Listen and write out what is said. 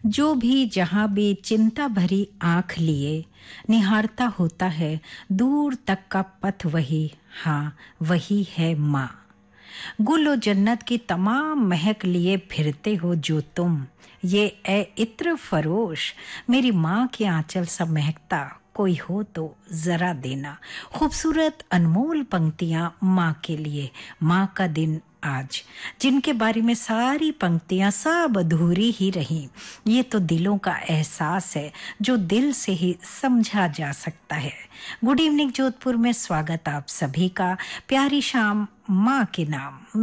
जो भी जहाँ भी चिंता भरी आंख लिए निहारता होता है दूर तक का पथ, वही हाँ वही है माँ। गुल जन्नत की तमाम महक लिए फिरते हो जो तुम, ये ए इत्र फरोश मेरी माँ के आंचल सा महकता कोई हो तो जरा देना। खूबसूरत अनमोल पंक्तियां माँ के लिए, माँ का दिन आज, जिनके बारे में सारी पंक्तियां सब अधूरी ही रहीं। ये तो दिलों का एहसास है जो दिल से ही समझा जा सकता है। गुड इवनिंग जोधपुर में स्वागत आप सभी का। प्यारी शाम माँ के नाम।